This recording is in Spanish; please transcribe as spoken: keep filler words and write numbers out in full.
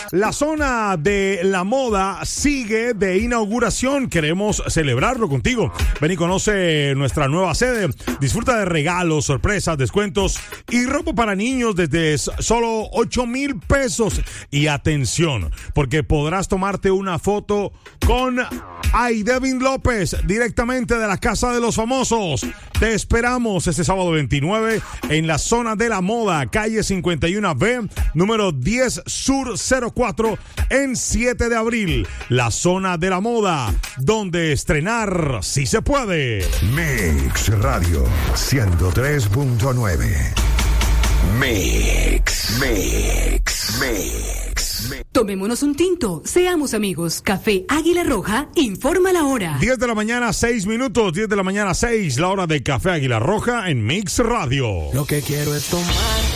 La zona de la moda sigue de inauguración. Queremos celebrarlo contigo. Ven y conoce nuestra nueva sede. Disfruta de regalos, sorpresas, descuentos y ropa para niños desde solo ocho mil pesos. Y atención, porque podrás tomarte una foto con Aidevin López directamente de la Casa de los Famosos. Te esperamos este sábado veintinueve en la zona de la moda, calle cincuenta y uno B, número diez Sur cero cuatro, en siete de abril. La zona de la moda, donde estrenar sí se puede. Mix Radio ciento tres punto nueve. Mix, Mix, Mix, Mix. Tomémonos un tinto, seamos amigos. Café Águila Roja informa la hora. diez de la mañana, seis minutos. diez de la mañana, seis, la hora de Café Águila Roja en Mix Radio. Lo que quiero es tomar